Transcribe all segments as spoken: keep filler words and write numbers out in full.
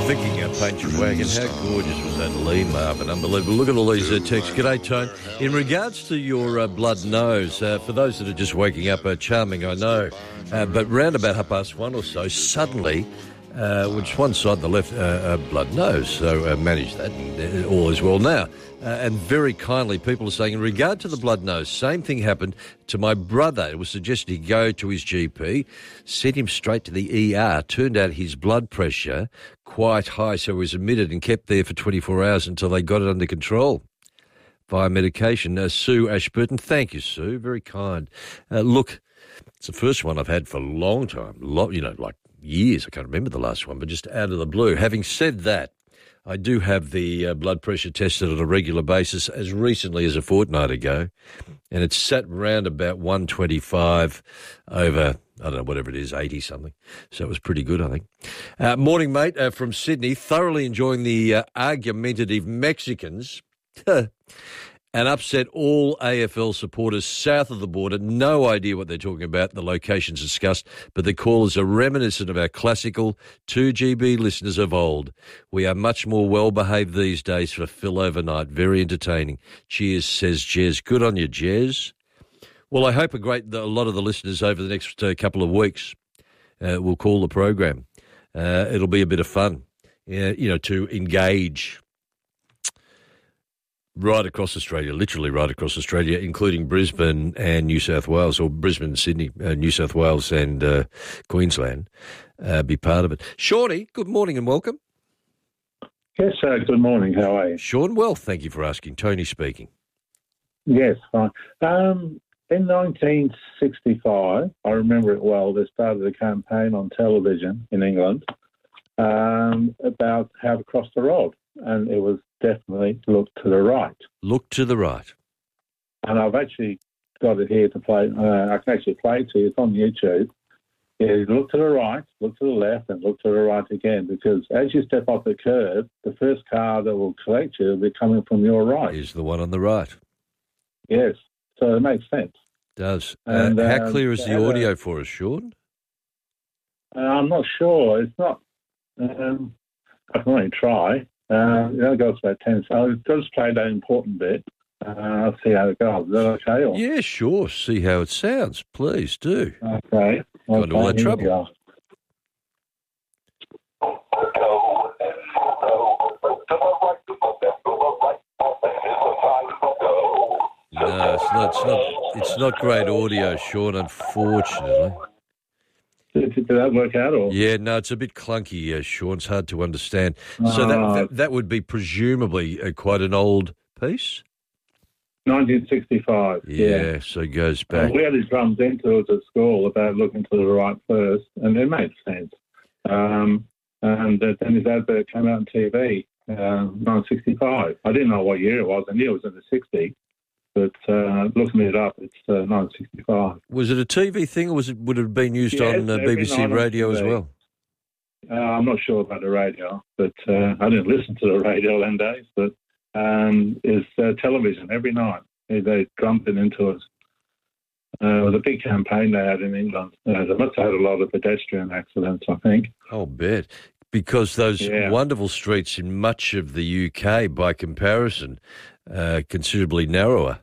Vicky, uh, Paint Your Wagon. How gorgeous was that Lee Marvin? Unbelievable. Look at all these uh, texts. G'day, Tone. In regards to your uh, blood nose, uh, for those that are just waking up, uh, charming, I know, uh, but round about half past one or so, suddenly, uh, which one side, the left, uh, uh, blood nose, so uh, manage that, and uh, all is well now. Uh, and very kindly, people are saying, in regard to the blood nose, same thing happened to my brother. It was suggested he go to his G P, sent him straight to the E R. Turned out his blood pressure quite high, so he was admitted and kept there for twenty-four hours until they got it under control via medication. Uh, Sue Ashburton, thank you, Sue. Very kind. Uh, look, it's the first one I've had for a long time, Lo- you know, like years. I can't remember the last one, but just out of the blue. Having said that, I do have the uh, blood pressure tested on a regular basis as recently as a fortnight ago, and it's sat round about one twenty-five over, I don't know, whatever it is, eighty something. So it was pretty good, I think. Uh, morning, mate, uh, from Sydney. Thoroughly enjoying the uh, argumentative Mexicans and upset all A F L supporters south of the border. No idea what they're talking about, the locations discussed, but the callers are reminiscent of our classical two G B listeners of old. We are much more well-behaved these days for Phil overnight. Very entertaining. Cheers, says Jez. Good on you, Jez. Well, I hope a great a lot of the listeners over the next uh, couple of weeks uh, will call the program. Uh, it'll be a bit of fun, uh, you know, to engage right across Australia, literally right across Australia, including Brisbane and New South Wales, or Brisbane and Sydney, uh, New South Wales and uh, Queensland, uh, be part of it. Shawnee, good morning and welcome. Yes, sir. Good morning. How are you? Sean, well, thank you for asking. Tony speaking. Yes, fine. Um, in nineteen sixty-five, I remember it well, they started a campaign on television in England um, about how to cross the road, and it was definitely look to the right. Look to the right. And I've actually got it here to play. Uh, I can actually play it to you. It's on YouTube. Yeah, look to the right, look to the left, and look to the right again, because as you step off the curb, the first car that will collect you will be coming from your right. Is the one on the right. Yes, so it makes sense. Does. And, uh, how um, clear is the uh, audio for us, Sean? Uh, I'm not sure. It's not. Um, I can only try. Uh, it only goes about ten. So I'll just play that important bit. Uh, I'll see how it goes. Is that okay? Or? Yeah, sure. See how it sounds. Please do. Okay. Got into all that here trouble. we go. No, it's not. It's not. It's not great audio, Sean. Unfortunately. Did, did that work out? Or? Yeah, no, it's a bit clunky, uh, Sean. It's hard to understand. So that Uh, that, that would be presumably uh, quite an old piece. nineteen sixty-five. Yeah, Yeah. so it goes Uh, back. we had it drummed into us at school about looking to the right first, and it made sense. Um, and uh, then his advert came out on T V, uh, nineteen sixty-five. I didn't know what year it was. I knew it was in the sixties, but uh, looking it up, it's uh, nineteen sixty-five. Was it a T V thing, or was it would it have been used Yes, on uh, every B B C night on radio as T V. well? Uh, I'm not sure about the radio, but uh, I didn't listen to the radio them days. But um, it's uh, television every night. They, they drummed it into us. Uh, it was a big campaign they had in England. Uh, they must have had a lot of pedestrian accidents, I think. I'll bet. Because those Yeah. wonderful streets in much of the U K, by comparison, uh, considerably narrower.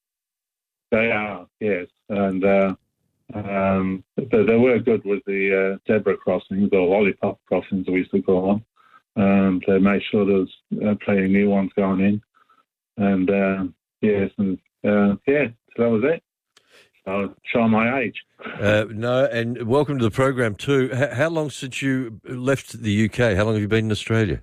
They are, yes. And uh, um, they, they were good with the uh, zebra crossings, or lollipop crossings, we used to call them. Um, to make sure there was uh, plenty of new ones going in. And, uh, yes, and uh, yeah, so that was it. I'll show my age. Uh, no, and welcome to the program too. H- how long since you left the U K? How long have you been in Australia?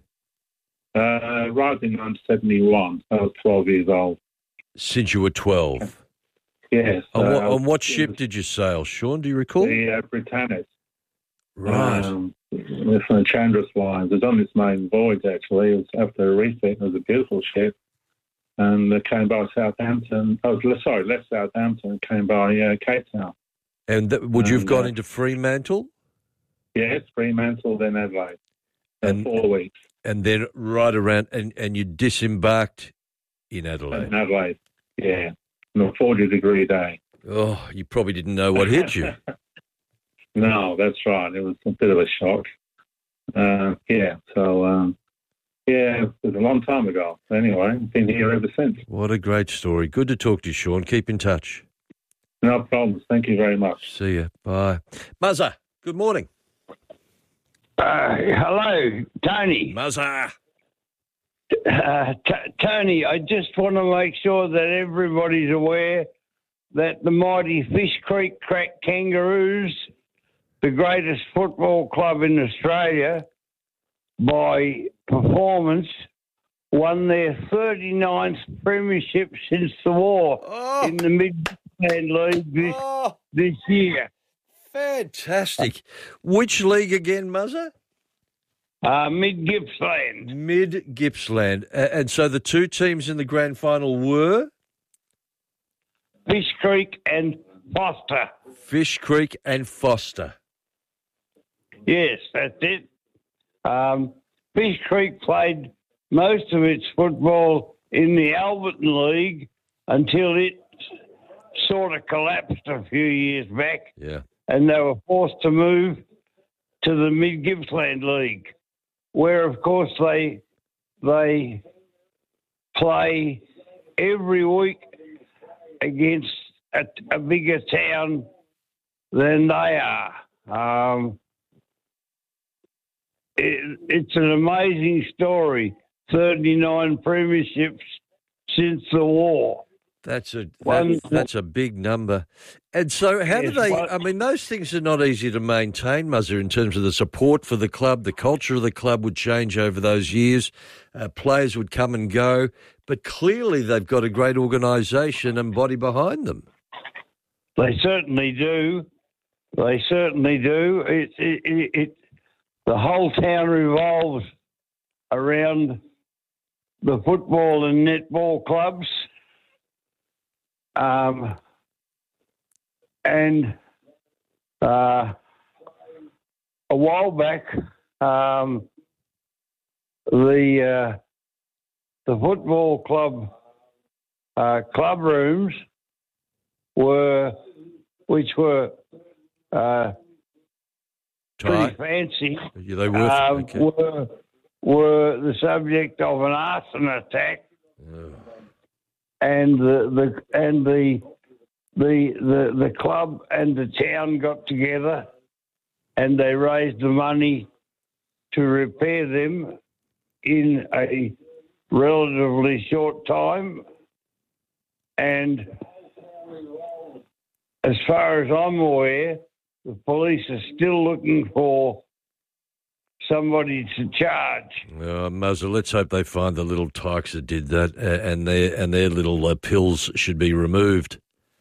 Uh, right in nineteen seventy-one, I was twelve years old. Since you were twelve. Yes. On, what, uh, on what ship did you sail, Sean? Do you recall? The uh, Britannic. Right. Um, with the Chandris lines. It was on its main voyage, actually. It was after a refit. It was a beautiful ship. And it came by Southampton. Oh, sorry, left Southampton and came by uh, Cape Town. And that, would you have and, gone uh, into Fremantle? Yes, Fremantle, then Adelaide. For And- four weeks And then right around, and, and you disembarked in Adelaide. in Adelaide. Yeah, on a forty-degree day. Oh, you probably didn't know what hit you. No, that's right. It was a bit of a shock. uh, yeah, so, um, yeah, it was a long time ago. Anyway, been here ever since. What a great story. Good to talk to you, Sean. Keep in touch. No problems. Thank you very much. See you. Bye. Muzza, good morning. Uh, hello, Tony. Muzza. Uh, t- Tony, I just want to make sure that everybody's aware that the mighty Fish Creek Crack Kangaroos, the greatest football club in Australia, by performance, won their thirty-ninth premiership since the war Oh. in the Mid-Land League this, Oh, this year. fantastic. Which league again, Muzza? Uh, Mid-Gippsland. Mid-Gippsland. Uh, and so the two teams in the grand final were? Fish Creek and Foster. Fish Creek and Foster. Yes, that's it. Um, Fish Creek played most of its football in the Alberton League until it sort of collapsed a few years back, Yeah. and they were forced to move to the Mid-Gippsland League, where, of course, they they play every week against a, a bigger town than they are. Um, it, it's an amazing story. thirty-nine premierships since the war. That's a One- that, that's a big number. And so how do Yes, they, one- I mean, those things are not easy to maintain, Muzza, in terms of the support for the club. The culture of the club would change over those years. Uh, players would come and go. But clearly they've got a great organisation and body behind them. They certainly do. They certainly do. It, it, it, it the whole town revolves around the football and netball clubs. Um, and uh, a while back, um, the uh, the football club uh, club rooms were, which were uh, pretty Tight. fancy, Yeah, they were. uh, okay. were were the subject of an arson attack. Oh. And the, the and the the the the club and the town got together, and they raised the money to repair them in a relatively short time. And as far as I'm aware, the police are still looking for somebody to charge. Oh, Muzza, let's hope they find the little tykes that did that, uh, and their and their little uh, pills should be removed.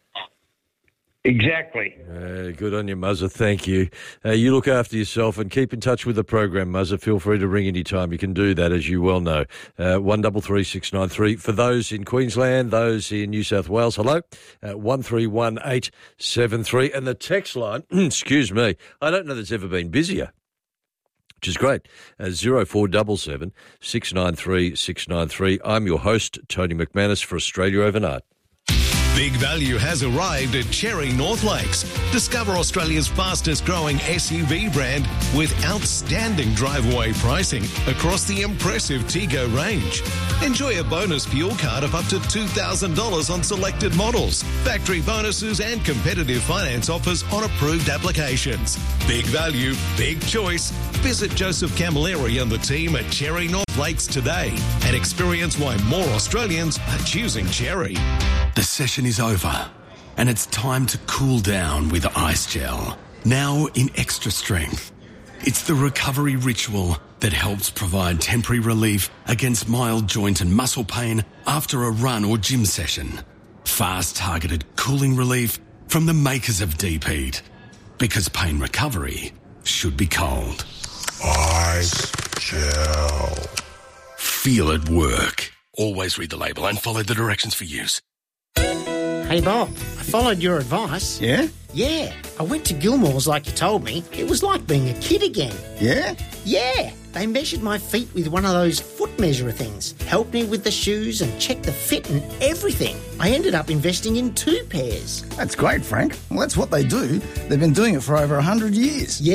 Exactly. Uh, good on you, Muzza. Thank you. Uh, you look after yourself and keep in touch with the program, Muzza. Feel free to ring any time. You can do that, as you well know. Uh, one double three six nine three for those in Queensland, those in New South Wales. Hello, uh, one three one eight seven three, and the text line. Excuse me. I don't know that's ever been busier. Which is great. Uh, zero four seven seven six nine three six nine three. I'm your host, Tony McManus, for Australia Overnight. Big value has arrived at Cherry North Lakes. Discover Australia's fastest growing S U V brand with outstanding drive-away pricing across the impressive Tego range. Enjoy a bonus fuel card of up to two thousand dollars on selected models, factory bonuses and competitive finance offers on approved applications. Big value, big choice. Visit Joseph Camilleri and the team at Cherry North Lakes today and experience why more Australians are choosing Cherry. The session is over, and it's time to cool down with Ice Gel. Now in extra strength. It's the recovery ritual that helps provide temporary relief against mild joint and muscle pain after a run or gym session. Fast targeted cooling relief from the makers of Deep Heat. Because pain recovery should be cold. Ice Gel. Feel it work. Always read the label and follow the directions for use. Hey Bob, I followed your advice. Yeah? Yeah, I went to Gilmore's like you told me. It was like being a kid again. Yeah? Yeah, they measured my feet with one of those foot measurer things, helped me with the shoes and checked the fit and everything. I ended up investing in two pairs. That's great, Frank. Well, that's what they do. They've been doing it for over one hundred years. Yeah?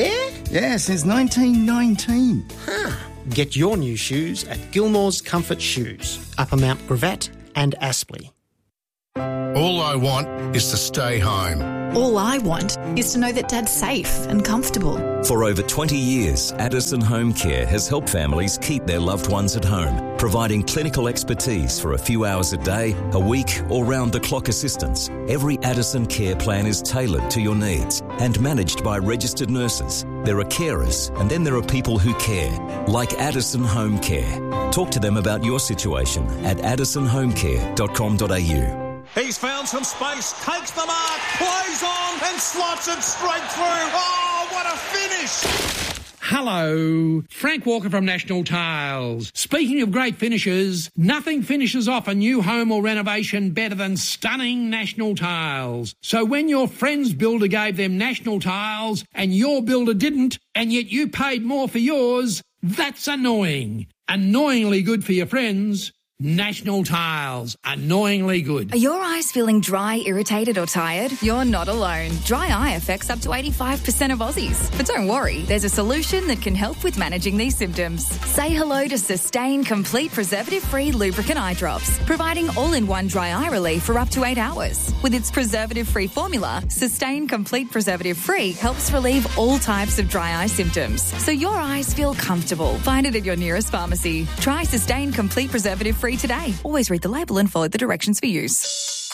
Yeah, since nineteen nineteen. Huh. Get your new shoes at Gilmore's Comfort Shoes, Upper Mount Gravatt and Aspley. All I want is to stay home. All I want is to know that Dad's safe and comfortable. For over twenty years, Addison Home Care has helped families keep their loved ones at home, providing clinical expertise for a few hours a day, a week, or round-the-clock assistance. Every Addison care plan is tailored to your needs and managed by registered nurses. There are carers, and then there are people who care, like Addison Home Care. Talk to them about your situation at addison home care dot com dot a u. He's found some space, takes the mark, plays on and slots it straight through. Oh, what a finish! Hello, Frank Walker from National Tiles. Speaking of great finishes, nothing finishes off a new home or renovation better than stunning National Tiles. So when your friend's builder gave them National Tiles and your builder didn't, and yet you paid more for yours, that's annoying. Annoyingly good for your friends. National Tiles. Annoyingly good. Are your eyes feeling dry, irritated or tired? You're not alone. Dry eye affects up to eighty-five percent of Aussies. But don't worry, there's a solution that can help with managing these symptoms. Say hello to Sustain Complete Preservative-Free Lubricant Eye Drops, providing all-in-one dry eye relief for up to eight hours. With its preservative-free formula, Sustain Complete Preservative-Free helps relieve all types of dry eye symptoms, so your eyes feel comfortable. Find it at your nearest pharmacy. Try Sustain Complete Preservative-Free today. Always read the label and follow the directions for use.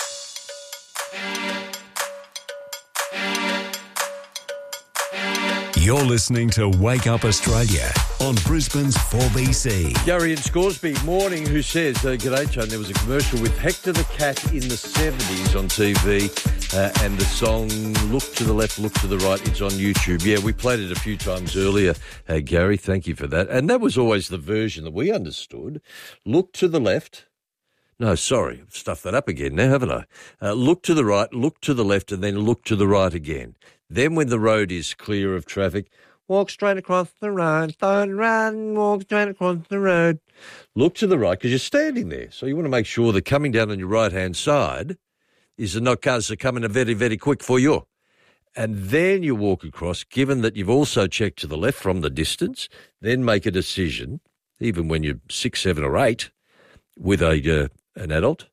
You're listening to Wake Up Australia on Brisbane's four B C. Gary in Scoresby, morning, who says, uh, G'day, John, there was a commercial with Hector the Cat in the seventies on T V uh, and the song Look to the Left, Look to the Right, it's on YouTube. Yeah, we played it a few times earlier, uh, Gary, thank you for that. And that was always the version that we understood. Look to the left. No, sorry, I've stuffed that up again now, haven't I? Uh, look to the right, look to the left, and then look to the right again. Then when the road is clear of traffic, walk straight across the road, don't run, walk straight across the road. Look to the right because you're standing there. So you want to make sure that coming down on your right-hand side is not cars that are coming very, very quick for you. And then you walk across, given that you've also checked to the left from the distance, then make a decision, even when you're six, seven or eight, with a uh, an adult,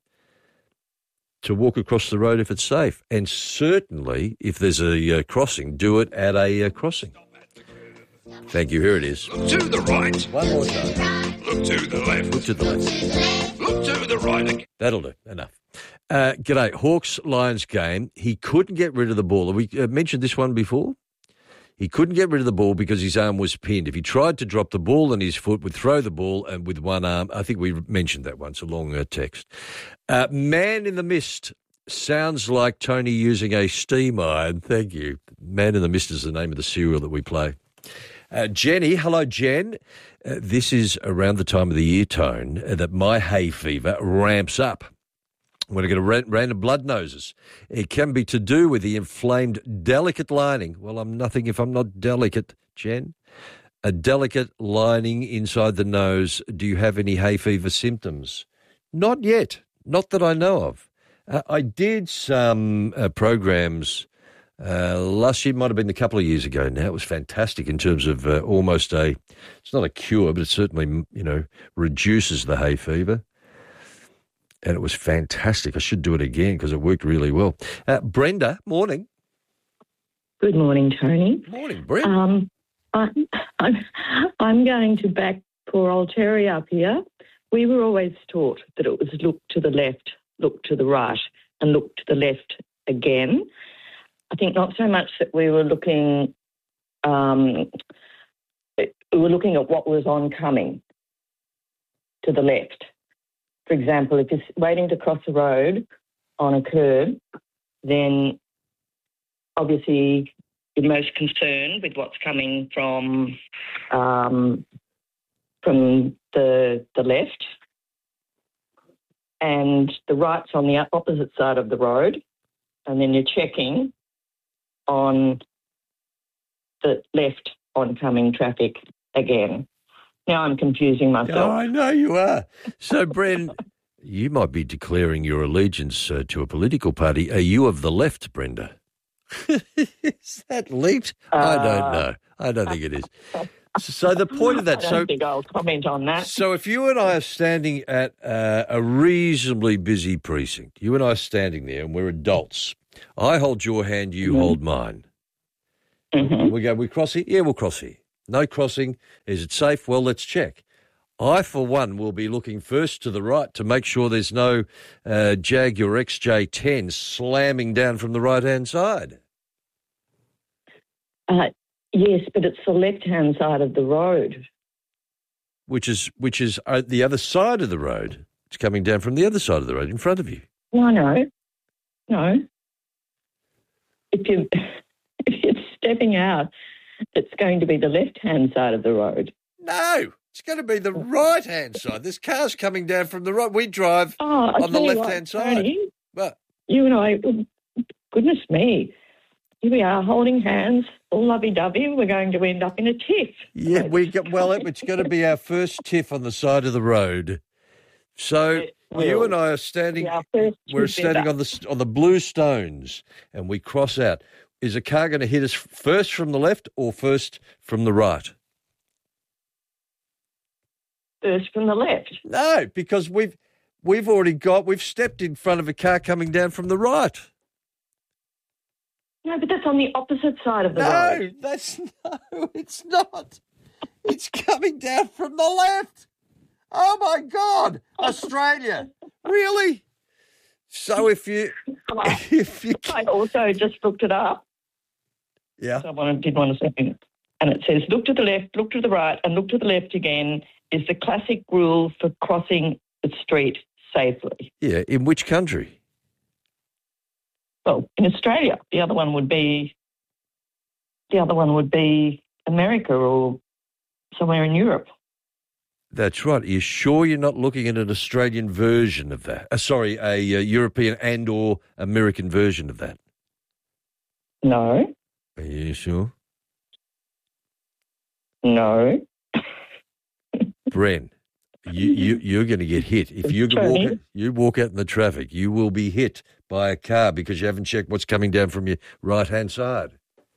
to walk across the road if it's safe. And certainly, if there's a uh, crossing, do it at a uh, crossing. Thank you. Here it is. Look to the right. One more time. Look to the left. Look to the left. Look to the right again. That'll do. Enough. Uh, g'day. Hawks-Lions game. He couldn't get rid of the ball. Have we uh, mentioned this one before? He couldn't get rid of the ball because his arm was pinned. If he tried to drop the ball on his foot, would throw the ball and with one arm. I think we mentioned that once, a long uh, text. Uh, Man in the Mist sounds like Tony using a steam iron. Thank you. Man in the Mist is the name of the cereal that we play. Uh, Jenny, hello, Jen. Uh, this is around the time of the year, Tone, uh, that my hay fever ramps up. When I get a ra- random blood noses, it can be to do with the inflamed delicate lining. Well, I'm nothing if I'm not delicate, Jen. A delicate lining inside the nose. Do you have any hay fever symptoms? Not yet. Not that I know of. Uh, I did some uh, programs uh, last year, might have been a couple of years ago now. It was fantastic in terms of uh, almost a, it's not a cure, but it certainly, you know, reduces the hay fever. And it was fantastic. I should do it again because it worked really well. Uh, Brenda, morning. Good morning, Tony. Morning, Brenda. Um, I'm, I'm, I'm going to back poor old Terry up here. We were always taught that it was look to the left, look to the right, and look to the left again. I think not so much that we were looking, um, we were looking at what was oncoming to the left. For example, if you're waiting to cross the road on a curb, then obviously you're most concerned with what's coming from um, from the the left, and the right's on the opposite side of the road, and then you're checking on the left oncoming traffic again. Now I'm confusing myself. Oh, I know you are. So, Bren, you might be declaring your allegiance uh, to a political party. Are you of the left, Brenda? Is that leaped? Uh, I don't know. I don't think it is. So the point of that... I don't so, think I'll comment on that. So if you and I are standing at uh, a reasonably busy precinct, you and I are standing there and we're adults, I hold your hand, you mm-hmm. hold mine. Mm-hmm. We go, we cross here? Yeah, we'll cross here. No crossing. Is it safe? Well, let's check. I, for one, will be looking first to the right to make sure there's no uh, Jaguar X J ten slamming down from the right-hand side. Uh, yes, but it's the left-hand side of the road. Which is which is uh, the other side of the road. It's coming down from the other side of the road in front of you. No, no. No. If, you, if you're stepping out, it's going to be the left-hand side of the road. No, it's going to be the right-hand side. There's cars coming down from the right. We drive oh, on the left-hand side. Tony, but you and I, goodness me, here we are holding hands, all lovey-dovey. We're going to end up in a tiff. Yeah, we got, well, it's going to be our first tiff on the side of the road. So you and I are standing. We're standing on the on the blue stones, and we cross out. Is a car going to hit us first from the left or first from the right? First from the left. No, because we've we've already got we've stepped in front of a car coming down from the right. No, but that's on the opposite side of the no, road. No, that's no, it's not. It's coming down from the left. Oh my God, Australia, really? So if you if you I also just looked it up. Yeah. So I wanted, did want to say it. And it says, look to the left, look to the right, and look to the left again is the classic rule for crossing the street safely. Yeah, in which country? Well, in Australia. The other one would be, the other one would be America or somewhere in Europe. That's right. Are you sure you're not looking at an Australian version of that? Uh, sorry, a uh, European and or American version of that? No. Are you sure? No. Bren, you, you, you're going to get hit. If you walk, you walk out in the traffic, you will be hit by a car because you haven't checked what's coming down from your right-hand side.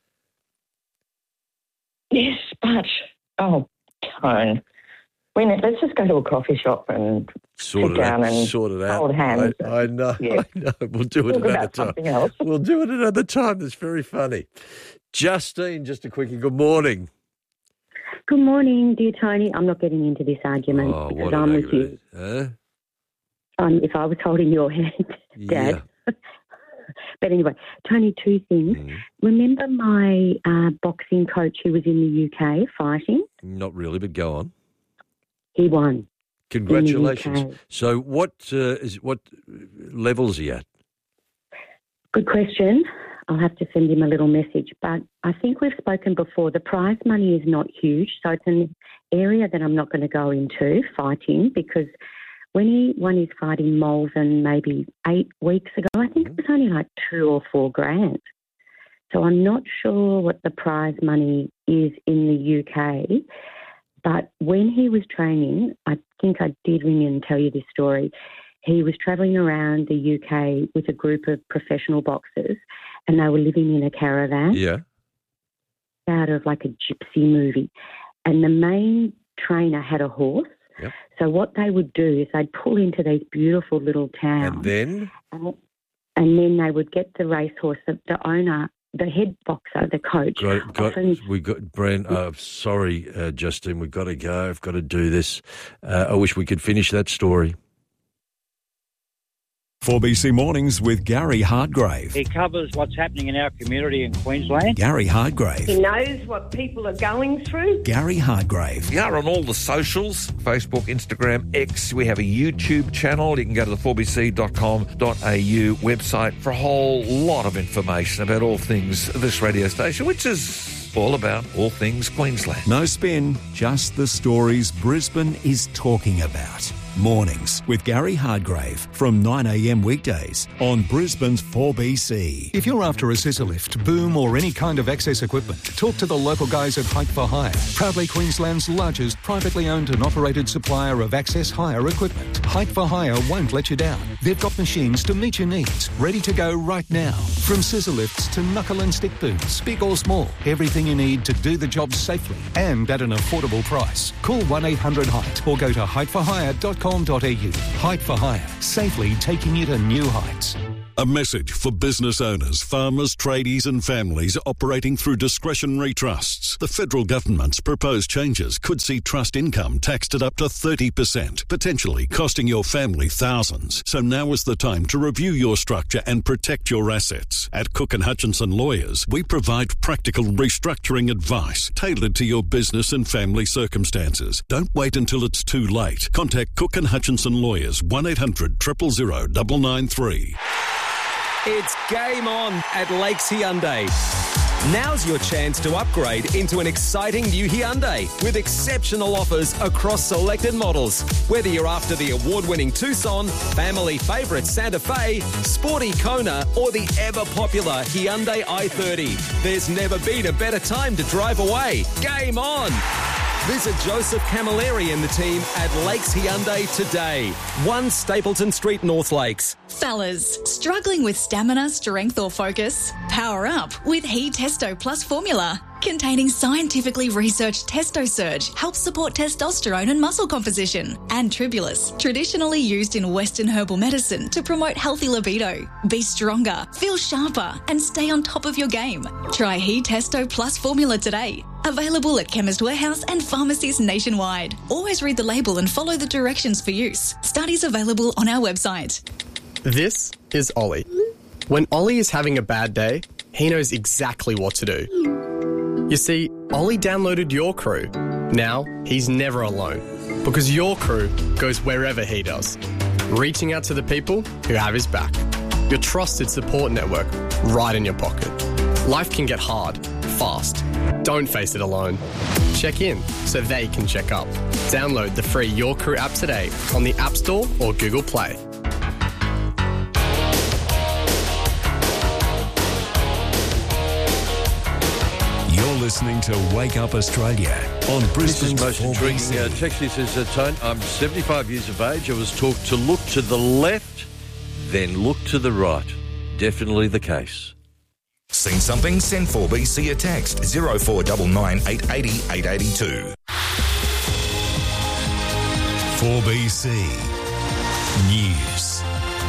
Yes, but, oh, Tone, we need, let's just go to a coffee shop and sort sit it down out, and sort it out. hold hands. I, I know, yeah. I know. We'll do it Talk another about time. something else. We'll do it another time. That's very funny. Justine, just a quickie. Good morning. Good morning, dear Tony. I'm not getting into this argument oh, because what I'm with you. Huh? Um, if I was holding your hand, Dad. Yeah. But anyway, Tony, two things. Mm. Remember my uh, boxing coach who was in the U K fighting? Not really, but go on. He won. Congratulations. So what uh, is what level is he at? Good question. I'll have to send him a little message. But I think we've spoken before. The prize money is not huge, so it's an area that I'm not going to go into, fighting, because when he won his fight in Malvern maybe eight weeks ago, I think it was only like two or four grand. So I'm not sure what the prize money is in the U K. But when he was training, I think I did ring in and tell you this story. He was travelling around the U K with a group of professional boxers, and they were living in a caravan. Yeah. Out of like a gypsy movie. And the main trainer had a horse. Yep. So what they would do is they'd pull into these beautiful little towns. And then? And, and then they would get the racehorse, the, the owner, the head boxer, the coach. Got, got, often, we got, Bren, uh, sorry, uh, Justine, we've got to go. I've got to do this. Uh, I wish we could finish that story. four B C Mornings with Gary Hardgrave. He covers what's happening in our community in Queensland. Gary Hardgrave. He knows what people are going through. Gary Hardgrave. We are on all the socials, Facebook, Instagram, X. We have a YouTube channel. You can go to the four b c dot com dot a u website for a whole lot of information about all things this radio station, which is all about all things Queensland. No spin, just the stories Brisbane is talking about. Mornings with Gary Hardgrave from nine a m weekdays on Brisbane's four B C. If you're after a scissor lift, boom or any kind of access equipment, talk to the local guys at Hike for Hire. Proudly Queensland's largest privately owned and operated supplier of access hire equipment. Hike for Hire won't let you down. They've got machines to meet your needs, ready to go right now. From scissor lifts to knuckle and stick booms, big or small, everything you need to do the job safely and at an affordable price. Call one eight hundred height or go to hike for hire dot com dot a u. Hike for Hire, safely taking you to new heights. A message for business owners, farmers, tradies and families operating through discretionary trusts. The federal government's proposed changes could see trust income taxed at up to thirty percent, potentially costing your family thousands. So now is the time to review your structure and protect your assets. At Cook and Hutchinson Lawyers, we provide practical restructuring advice tailored to your business and family circumstances. Don't wait until it's too late. Contact Cook and Hutchinson Lawyers, one eight hundred, zero zero zero, nine nine three. It's game on at Lakes Hyundai. Now's your chance to upgrade into an exciting new Hyundai with exceptional offers across selected models. Whether you're after the award-winning Tucson, family favourite Santa Fe, sporty Kona or the ever-popular Hyundai i thirty, there's never been a better time to drive away. Game on! Visit Joseph Camilleri and the team at Lakes Hyundai today. one Stapleton Street, North Lakes. Fellas, struggling with stamina, strength or focus? Power up with He Testo Plus formula. Containing scientifically researched Testo Surge helps support testosterone and muscle composition. And Tribulus, traditionally used in Western herbal medicine to promote healthy libido. Be stronger, feel sharper and stay on top of your game. Try He Testo Plus formula today. Available at Chemist Warehouse and pharmacies nationwide. Always read the label and follow the directions for use. Studies available on our website. This is Ollie. When Ollie is having a bad day, he knows exactly what to do. You see, Ollie downloaded Your Crew. Now, he's never alone because Your Crew goes wherever he does, reaching out to the people who have his back. Your trusted support network right in your pocket. Life can get hard, fast. Don't face it alone. Check in so they can check up. Download the free Your Crew app today on the App Store or Google Play. You're listening to Wake Up Australia on Brisbane's most four B C. intriguing uh, text. He says, uh, Tone, I'm seventy-five years of age. I was taught to look to the left, then look to the right. Definitely the case. Seen something? Send four B C a text zero four nine nine eight eight zero eight eight two. four B C News.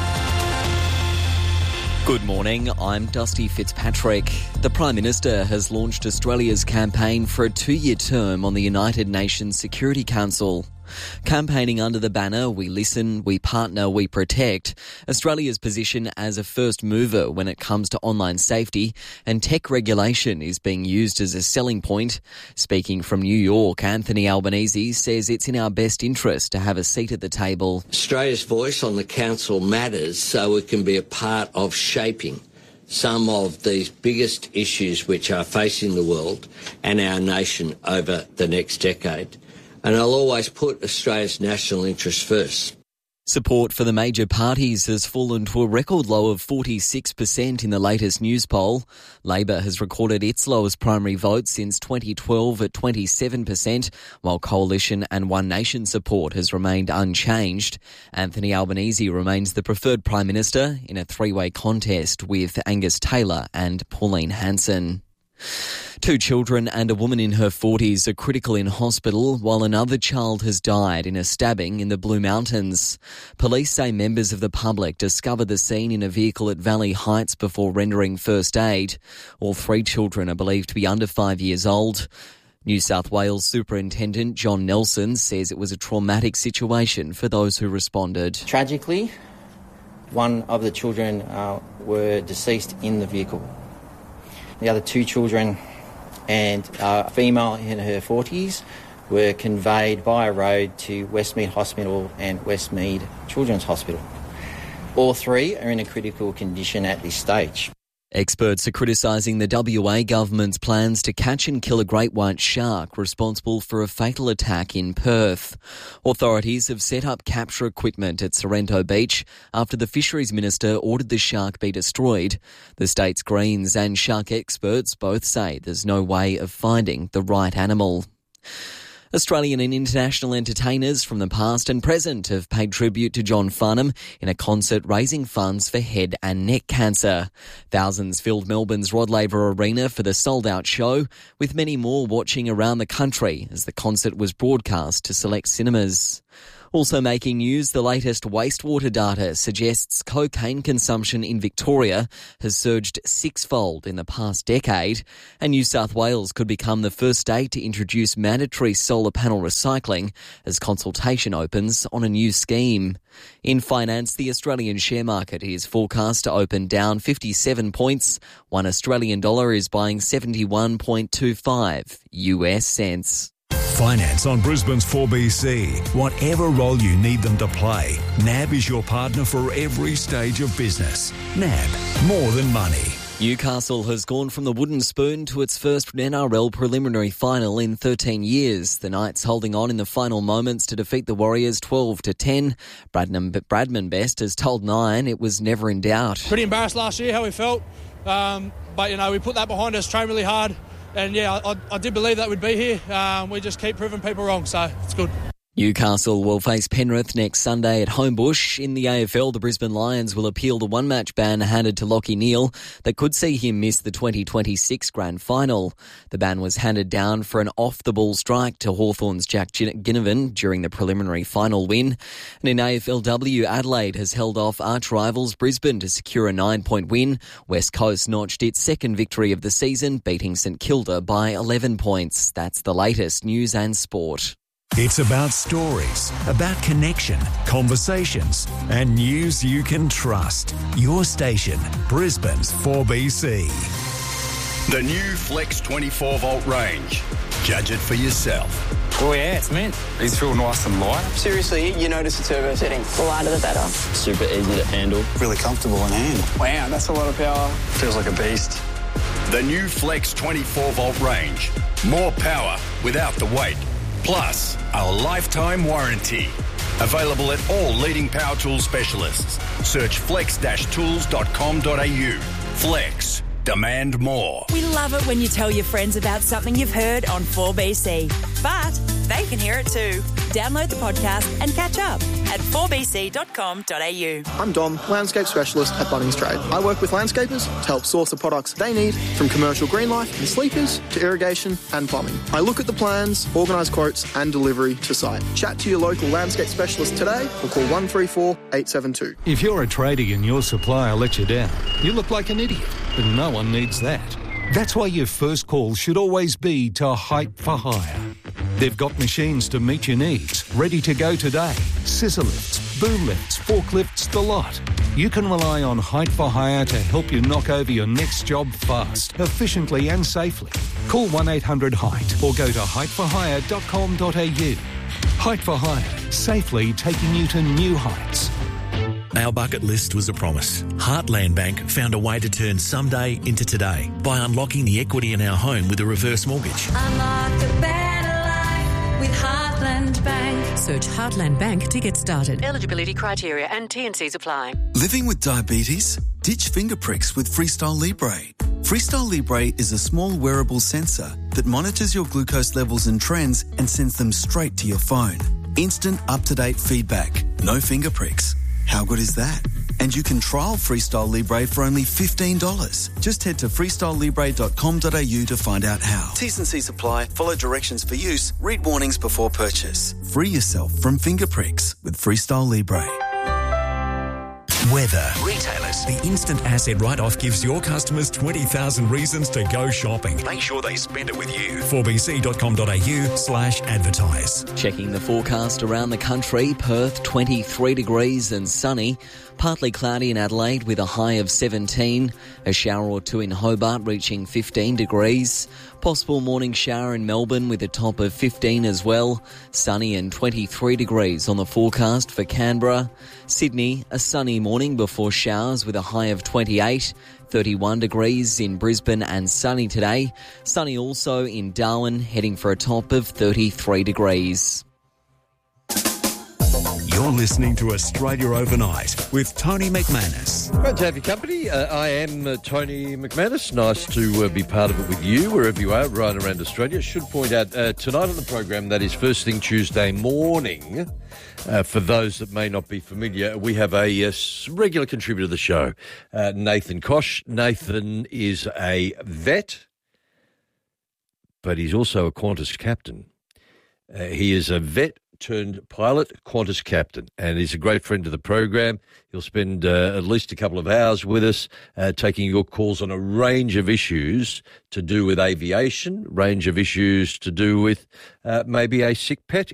Good morning, I'm Dusty Fitzpatrick. The Prime Minister has launched Australia's campaign for a two-year term on the United Nations Security Council. Campaigning under the banner, We Listen, We Partner, We Protect, Australia's position as a first mover when it comes to online safety and tech regulation is being used as a selling point. Speaking from New York, Anthony Albanese says it's in our best interest to have a seat at the table. Australia's voice on the Council matters so it can be a part of shaping some of these biggest issues which are facing the world and our nation over the next decade. And I'll always put Australia's national interests first. Support for the major parties has fallen to a record low of forty-six percent in the latest news poll. Labor has recorded its lowest primary vote since twenty twelve at twenty-seven percent, while Coalition and One Nation support has remained unchanged. Anthony Albanese remains the preferred Prime Minister in a three-way contest with Angus Taylor and Pauline Hanson. Two children and a woman in her forties are critical in hospital while another child has died in a stabbing in the Blue Mountains. Police say members of the public discovered the scene in a vehicle at Valley Heights before rendering first aid. All three children are believed to be under five years old. New South Wales Superintendent John Nelson says it was a traumatic situation for those who responded. Tragically, one of the children uh, were deceased in the vehicle. The other two children and a female in her forties were conveyed by road to Westmead Hospital and Westmead Children's Hospital. All three are in a critical condition at this stage. Experts are criticising the W A government's plans to catch and kill a great white shark responsible for a fatal attack in Perth. Authorities have set up capture equipment at Sorrento Beach after the Fisheries Minister ordered the shark be destroyed. The state's greens and shark experts both say there's no way of finding the right animal. Australian and international entertainers from the past and present have paid tribute to John Farnham in a concert raising funds for head and neck cancer. Thousands filled Melbourne's Rod Laver Arena for the sold-out show, with many more watching around the country as the concert was broadcast to select cinemas. Also making news, the latest wastewater data suggests cocaine consumption in Victoria has surged sixfold in the past decade, and New South Wales could become the first state to introduce mandatory solar panel recycling as consultation opens on a new scheme. In finance, the Australian share market is forecast to open down fifty-seven points. One Australian dollar is buying seventy-one point two five U S cents. Finance on Brisbane's four B C. Whatever role you need them to play, N A B is your partner for every stage of business. N A B, more than money. Newcastle has gone from the wooden spoon to its first N R L preliminary final in thirteen years. The Knights holding on in the final moments to defeat the Warriors twelve to ten. Bradman, Bradman Best has told Nine it was never in doubt. Pretty embarrassed last year how we felt, um, but you know we put that behind us, trained really hard. And, yeah, I, I did believe that we'd be here. Um, we just keep proving people wrong, so it's good. Newcastle will face Penrith next Sunday at Homebush. In the A F L, the Brisbane Lions will appeal the one-match ban handed to Lachie Neale that could see him miss the twenty twenty-six grand final. The ban was handed down for an off-the-ball strike to Hawthorn's Jack Ginnivan during the preliminary final win. And in A F L W, Adelaide has held off arch-rivals Brisbane to secure a nine-point win. West Coast notched its second victory of the season, beating St Kilda by eleven points. That's the latest news and sport. It's about stories, about connection, conversations, and news you can trust. Your station, Brisbane's four B C. The new Flex twenty-four volt range. Judge it for yourself. Oh yeah, it's mint. These feel nice and light. Seriously, you notice the turbo settings. The lighter the better. Super easy to handle. Really comfortable in hand. Wow, that's a lot of power. Feels like a beast. The new Flex twenty-four volt range. More power without the weight. Plus, a lifetime warranty. Available at all leading power tool specialists. Search flex dash tools dot com dot a u. Flex. Demand more. We love it when you tell your friends about something you've heard on four B C. But they can hear it too. Download the podcast and catch up at four b c dot com dot a u. I'm Dom, landscape specialist at Bunnings Trade. I work with landscapers to help source the products they need, from commercial green life and sleepers to irrigation and plumbing. I look at the plans, organise quotes and delivery to site. Chat to your local landscape specialist today or call one three four, eight seven two. If you're a tradie and your supplier lets you down, you look like an idiot, but no one needs that. That's why your first call should always be to Hype for Hire. They've got machines to meet your needs, ready to go today. Scissor lifts, boom lifts, forklifts, the lot. You can rely on Hype for Hire to help you knock over your next job fast, efficiently and safely. Call one eight hundred height or go to hype for hire dot com dot a u. Hype for Hire, safely taking you to new heights. Our bucket list was a promise. Heartland Bank found a way to turn someday into today by unlocking the equity in our home with a reverse mortgage. Unlock a better life with Heartland Bank. Search Heartland Bank to get started. Eligibility criteria and T and Cs apply. Living with diabetes? Ditch finger pricks with Freestyle Libre. Freestyle Libre is a small wearable sensor that monitors your glucose levels and trends and sends them straight to your phone. Instant up-to-date feedback. No finger pricks. How good is that? And you can trial Freestyle Libre for only fifteen dollars. Just head to freestyle libre dot com dot a u to find out how. T's and C's apply. Follow directions for use. Read warnings before purchase. Free yourself from finger pricks with Freestyle Libre. Weather. Retailers. The instant asset write-off gives your customers twenty thousand reasons to go shopping. Make sure they spend it with you. four b c dot com dot a u slash advertise. Checking the forecast around the country, Perth twenty-three degrees and sunny. Partly cloudy in Adelaide with a high of seventeen. A shower or two in Hobart reaching fifteen degrees. Possible morning shower in Melbourne with a top of fifteen as well. Sunny and twenty-three degrees on the forecast for Canberra. Sydney, a sunny morning before showers with a high of twenty-eight. thirty-one degrees in Brisbane and sunny today. Sunny also in Darwin, heading for a top of thirty-three degrees. You're listening to Australia Overnight with Tony McManus. Great to have your company. Uh, I am uh, Tony McManus. Nice to uh, be part of it with you, wherever you are, right around Australia. Should point out, uh, tonight on the program, that is first thing Tuesday morning, uh, for those that may not be familiar, we have a uh, regular contributor to the show, uh, Nathan Koch. Nathan is a vet, but he's also a Qantas captain. Uh, he is a vet turned pilot, Qantas captain, and he's a great friend of the program. He'll spend uh, at least a couple of hours with us, uh, taking your calls on a range of issues to do with aviation, range of issues to do with uh, maybe a sick pet